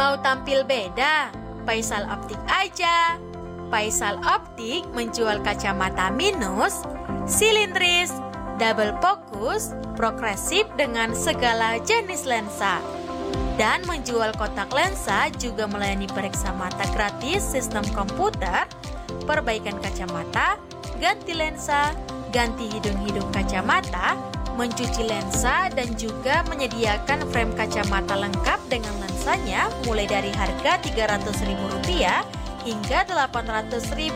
Mau tampil beda? Faisal Optik aja. Faisal Optik menjual kacamata minus, silindris, double fokus, progresif dengan segala jenis lensa. Dan menjual kotak lensa juga melayani periksa mata gratis, sistem komputer, perbaikan kacamata, ganti lensa, ganti hidung-hidung kacamata, mencuci lensa, dan juga menyediakan frame kacamata lengkap dengan lensanya mulai dari harga Rp300.000 hingga Rp800.000.